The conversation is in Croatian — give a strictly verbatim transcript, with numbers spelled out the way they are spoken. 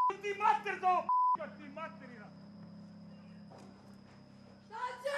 Ti mater za ovo, ti materina! Šta će?